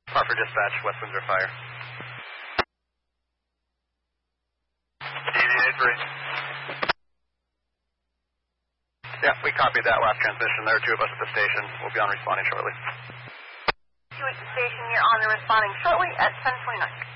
Hartford Dispatch, West Windsor Fire. DVA 3. Yeah, we copied that last transmission. There are two of us at the station. We'll be on responding shortly. You at the station, you're on and responding shortly at 10:29.